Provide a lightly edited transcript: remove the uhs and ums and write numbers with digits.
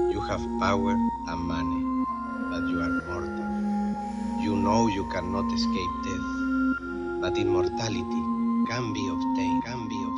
You have power and money, but you are mortal. You know you cannot escape death, but immortality can be obtained.